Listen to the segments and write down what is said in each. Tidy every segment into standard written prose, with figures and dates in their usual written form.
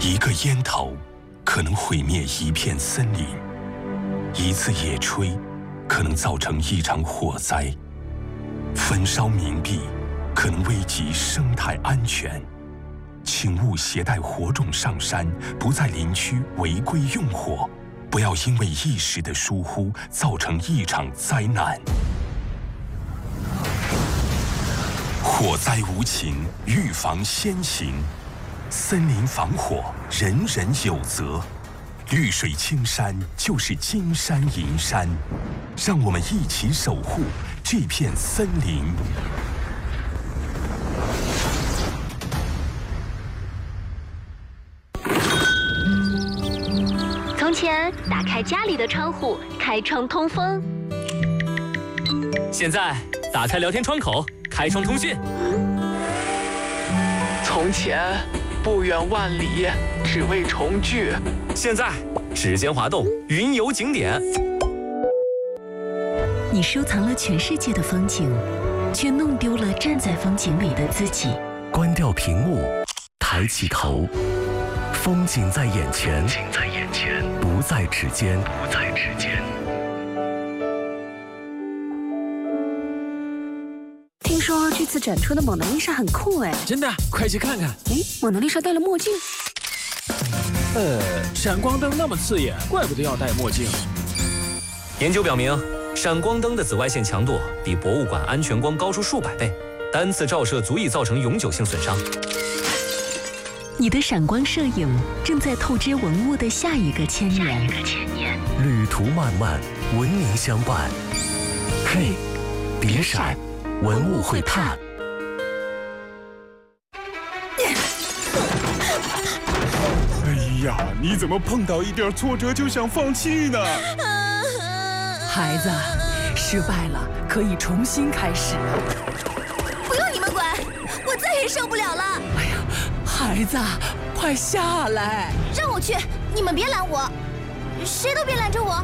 一个烟头可能毁灭一片森林，一次野炊可能造成一场火灾，焚烧冥币可能危及生态安全。请勿携带火种上山，不在林区违规用火，不要因为一时的疏忽造成一场灾难。火灾无情，预防先行。森林防火，人人有责。绿水青山就是金山银山，让我们一起守护这片森林。 从前，打开家里的窗户，开窗通风。 现在，打开聊天窗口，开窗通讯。 从前，不远万里，只为重聚。 现在，指尖滑动，云游景点。 你收藏了全世界的风景，却弄丢了站在风景里的自己。 关掉屏幕，抬起头，风景在眼前，不在指尖。 听说这次展出的蒙娜丽莎很酷哎！ 真的，快去看看。 哎，蒙娜丽莎戴了墨镜。 闪光灯那么刺眼，怪不得要戴墨镜。 研究表明，闪光灯的紫外线强度比博物馆安全光高出数百倍，单次照射足以造成永久性损伤。 你的闪光摄影正在透支文物的下一个千年。 旅途漫漫，文明相伴。嘿，别闪，文物会怕。 哎呀，你怎么碰到一点挫折就想放弃呢？ 孩子，失败了可以重新开始。 不用你们管，我再也受不了了。 哎呀，孩子，快下来！ 让我去，你们别拦我，谁都别拦着我。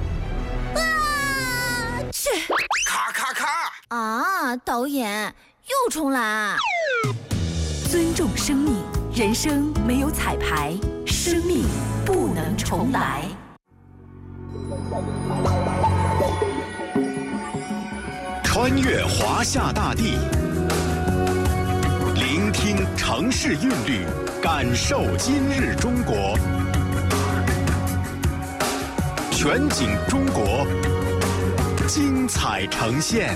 去！ 咔咔咔！ 啊，导演又重来。 尊重生命，人生没有彩排，生命不能重来。 穿越华夏大地，聆听城市韵律，感受今日中国。全景中国，精彩呈现。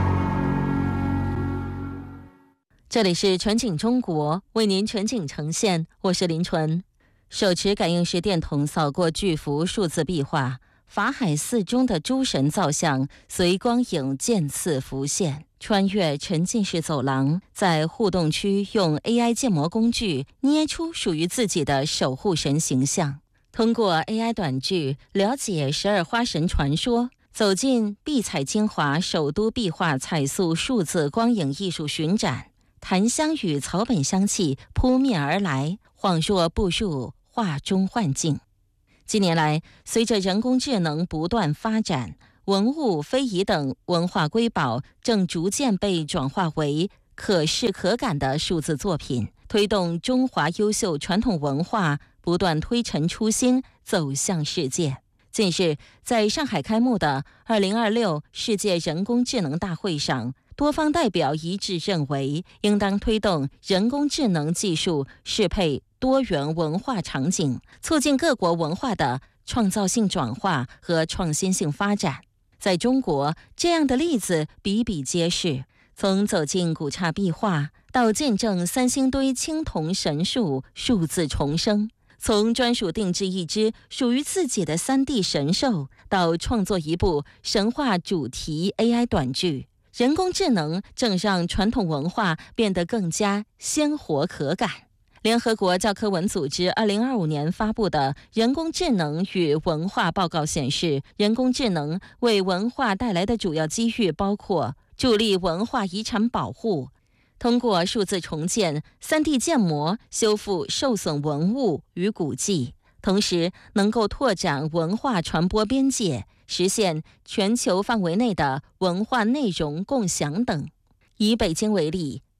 这里是全景中国，为您全景呈现，我是林纯。手持感应式电筒扫过巨幅数字壁画，法海寺中的诸神造像随光影渐次浮现，穿越沉浸式走廊，在互动区用 AI 建模工具捏出属于自己的守护神形象。通过 AI 短剧了解12花神传说，走进碧彩精华首都壁画彩塑数字光影艺术巡展，檀香与草本香气扑面而来，恍若步入画中幻境。近年来，随着人工智能不断发展，文物、非遗等文化瑰宝正逐渐被转化为可视可感的数字作品，推动中华优秀传统文化不断推陈出新，走向世界。近日，在上海开幕的2026世界人工智能大会上，多方代表一致认为，应当推动人工智能技术适配多元文化场景，促进各国文化的创造性转化和创新性发展。在中国，这样的例子比比皆是，从走进古刹壁画，到见证三星堆青铜神树数字重生，从专属定制一只属于自己的3D 神兽，到创作一部神话主题 AI 短剧，人工智能正让传统文化变得更加鲜活可感。联合国教科文组织2025年发布的《人工智能与文化报告》显示，人工智能为文化带来的主要机遇包括助力文化遗产保护，通过数字重建、3D 建模修复受损文物与古迹，同时能够拓展文化传播边界，实现全球范围内的文化内容共享等。以北京为例，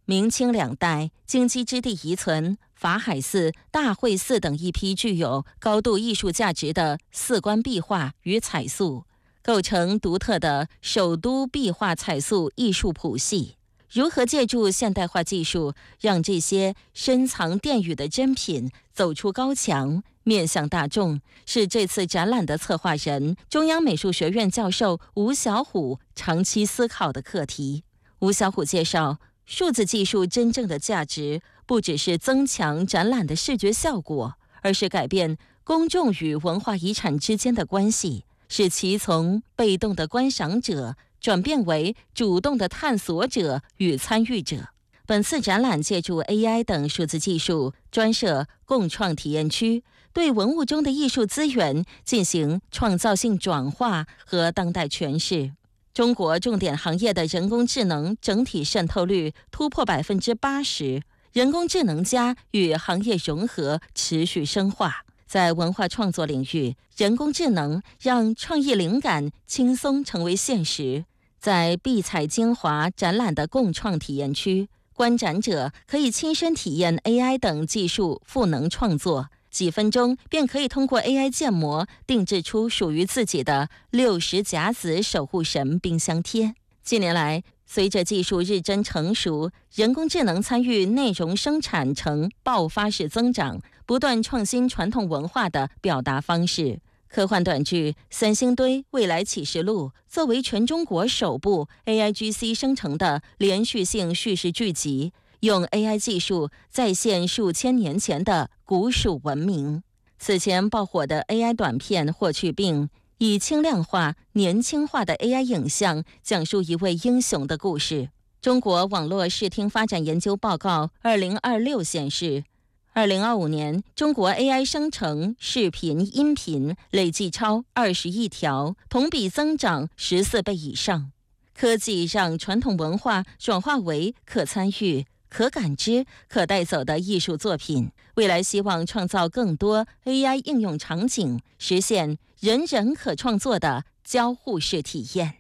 明清两代京畿之地遗存法海寺、大慧寺等一批具有高度艺术价值的寺观壁画与彩塑，构成独特的首都壁画彩塑艺术谱系。如何借助现代化技术，让这些深藏殿宇的珍品走出高墙，面向大众，是这次展览的策划人、中央美术学院教授吴小虎长期思考的课题。吴小虎介绍，数字技术真正的价值，不只是增强展览的视觉效果，而是改变公众与文化遗产之间的关系，使其从被动的观赏者转变为主动的探索者与参与者。本次展览借助 AI 等数字技术，专设共创体验区，对文物中的艺术资源进行创造性转化和当代诠释。中国重点行业的人工智能整体渗透率突破80%，人工智能加与行业融合持续深化。在文化创作领域，人工智能让创意灵感轻松成为现实。在碧彩精华展览的共创体验区，观展者可以亲身体验 AI 等技术赋能创作，几分钟便可以通过 AI 建模定制出属于自己的60甲子守护神冰箱贴。近年来，随着技术日臻成熟，人工智能参与内容生产呈爆发式增长，不断创新传统文化的表达方式。科幻短剧《三星堆未来启示录》作为全中国首部 AIGC 生成的连续性叙事剧集，用 AI 技术再现数千年前的古蜀文明。此前爆火的 AI 短片《霍去病》，以轻量化、年轻化的 AI 影像讲述一位英雄的故事。中国网络视听发展研究报告2026显示，2025年中国 AI 生成视频、音频累计超20亿条，同比增长14倍以上。科技让传统文化转化为可参与、可感知、可带走的艺术作品。未来希望创造更多 AI 应用场景，实现人人可创作的交互式体验。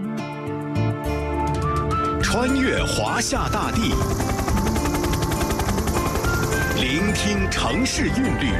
穿越华夏大地，聆听城市韵律，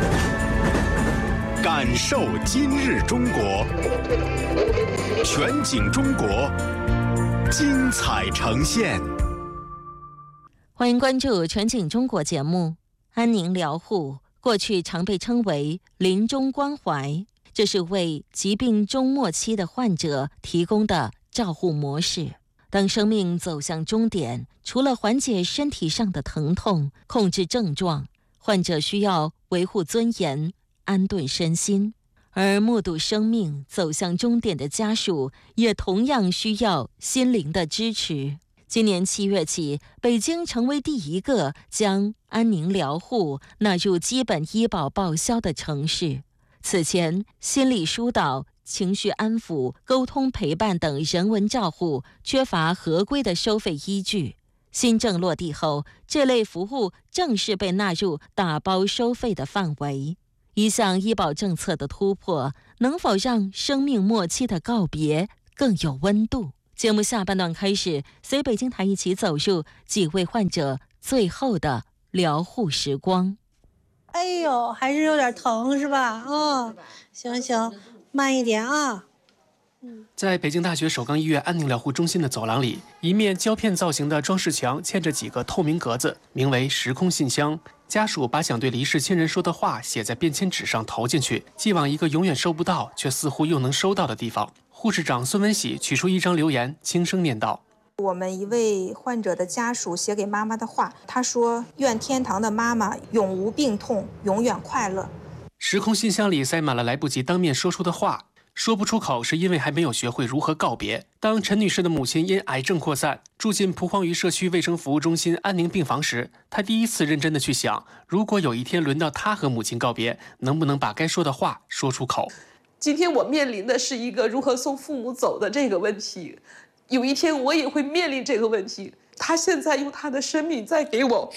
感受今日中国。全景中国，精彩呈现。 欢迎关注全景中国节目。安宁疗护过去常被称为临终关怀，这是为疾病中末期的患者提供的照护模式。当生命走向终点，除了缓解身体上的疼痛、控制症状，患者需要维护尊严、安顿身心。而目睹生命走向终点的家属，也同样需要心灵的支持。今年7月起，北京成为第一个将安宁疗护纳入基本医保报销的城市。此前，心理疏导、情绪安抚、沟通陪伴等人文照护缺乏合规的收费依据。新政落地后，这类服务正式被纳入打包收费的范围。一项医保政策的突破，能否让生命末期的告别更有温度？节目下半段开始，随北京台一起走入几位患者最后的疗护时光。 哎呦，还是有点疼是吧？行，慢一点啊。 在北京大学首钢医院安宁疗护中心的走廊里，一面胶片造型的装饰墙嵌着几个透明格子，名为时空信箱。家属把想对离世亲人说的话写在便签纸上投进去，寄往一个永远收不到却似乎又能收到的地方。护士长孙文喜取出一张留言，轻声念道： 我们一位患者的家属写给妈妈的话，他说：愿天堂的妈妈永无病痛，永远快乐。 时空信箱里塞满了来不及当面说出的话，说不出口是因为还没有学会如何告别。当陈女士的母亲因癌症扩散住进蒲黄榆社区卫生服务中心安宁病房时，她第一次认真的去想，如果有一天轮到她和母亲告别，能不能把该说的话说出口。 今天我面临的是一个如何送父母走的这个问题，有一天我也会面临这个问题。他现在用他的生命在给我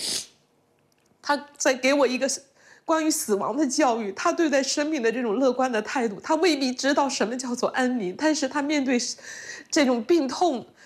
一个关于死亡的教育，他对待生命的这种乐观的态度，他未必知道什么叫做安宁，但是他面对这种病痛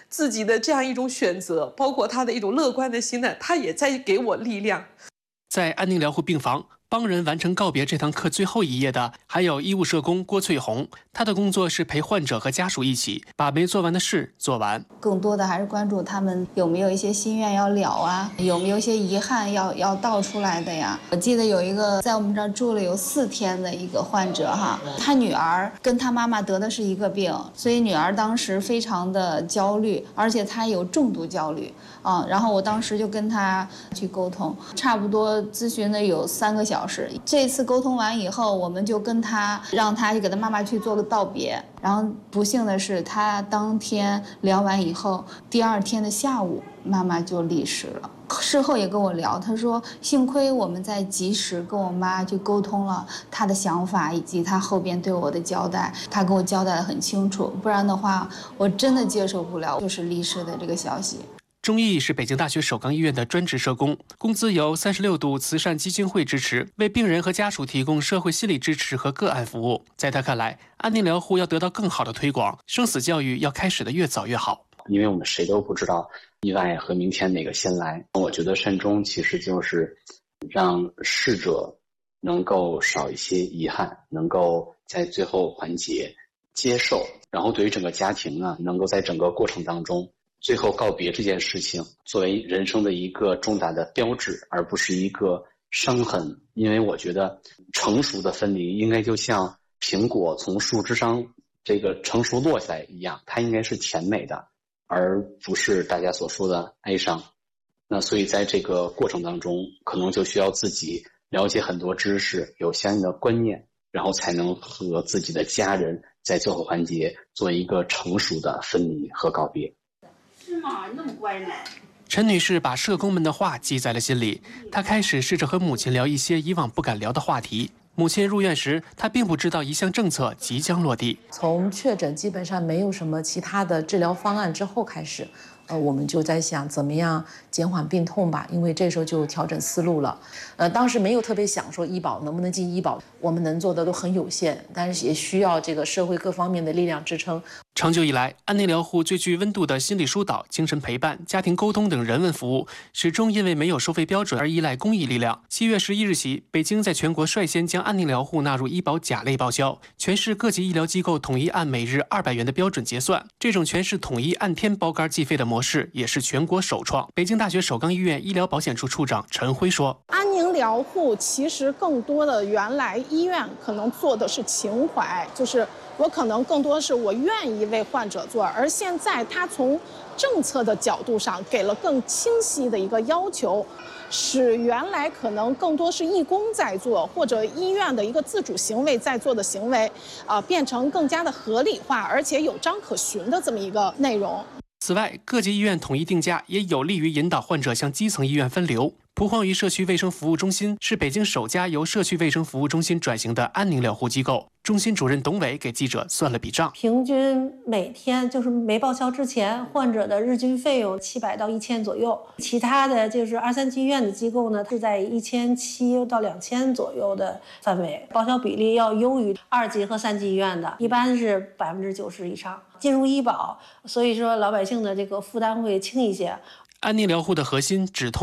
自己的这样一种选择，包括他的一种乐观的心态，他也在给我力量。 在安宁疗护病房帮人完成告别这堂课最后一页的，还有医务社工郭翠红。她的工作是陪患者和家属一起把没做完的事做完。 更多的还是关注他们有没有一些心愿要了啊，有没有一些遗憾要道出来的呀。我记得有一个在我们这儿住了有4天的一个患者哈，他女儿跟他妈妈得的是一个病，所以女儿当时非常的焦虑，而且她有重度焦虑啊。然后我当时就跟她去沟通，差不多咨询了有3个小时。这次沟通完以后，我们就跟她让她给她妈妈去做个道别。然后不幸的是，她当天聊完以后，第2天的下午，妈妈就离世了。事后也跟我聊，她说幸亏我们在及时跟我妈去沟通了她的想法以及她后边对我的交代，她跟我交代得很清楚，不然的话我真的接受不了就是离世的这个消息。 钟毅是北京大学首钢医院的专职社工，工资由36度慈善基金会支持，为病人和家属提供社会心理支持和个案服务。在他看来，安宁疗护要得到更好的推广，生死教育要开始的越早越好。 因为我们谁都不知道意外和明天哪个先来。我觉得善终其实就是让逝者能够少一些遗憾，能够在最后环节接受，然后对于整个家庭呢，能够在整个过程当中最后告别这件事情作为人生的一个重大的标志，而不是一个伤痕。因为我觉得成熟的分离应该就像苹果从树枝上这个成熟落下来一样，它应该是甜美的，而不是大家所说的哀伤。那所以在这个过程当中，可能就需要自己了解很多知识，有相应的观念，然后才能和自己的家人在最后环节做一个成熟的分离和告别。 是吗？那么乖呢？ 陈女士把社工们的话记在了心里，她开始试着和母亲聊一些以往不敢聊的话题。母亲入院时，她并不知道一项政策即将落地。 从确诊基本上没有什么其他的治疗方案之后开始，我们就在想怎么样减缓病痛吧，因为这时候就调整思路了。当时没有特别想说医保能不能进医保，我们能做的都很有限，但是也需要这个社会各方面的力量支撑。 长久以来，安宁疗护最具温度的心理疏导、精神陪伴、家庭沟通等人文服务，始终因为没有收费标准而依赖公益力量。7月11日起，北京在全国率先将安宁疗护纳入医保甲类报销，全市各级医疗机构统一按每日200元的标准结算。这种全市统一按天包干计费的模式也是全国首创。北京大学首钢医院医疗保险处处长陈辉说：“ 安宁疗护其实更多的原来医院可能做的是情怀，就是我可能更多是我愿意为患者做，而现在他从政策的角度上给了更清晰的一个要求，使原来可能更多是义工在做或者医院的一个自主行为在做的行为，变成更加的合理化，而且有章可循的这么一个内容。” 此外，各级医院统一定价也有利于引导患者向基层医院分流。蒲黄榆社区卫生服务中心是北京首家由社区卫生服务中心转型的安宁疗护机构。中心主任董伟给记者算了笔账， 平均每天就是没报销之前，患者的日均费用700到1000左右。其他的就是2、3级医院的机构呢，是在1700到2000左右的范围，报销比例要优于2级和3级医院的，一般是90%以上。进入医保，所以说老百姓的这个负担会轻一些。 安宁疗护的核心止痛。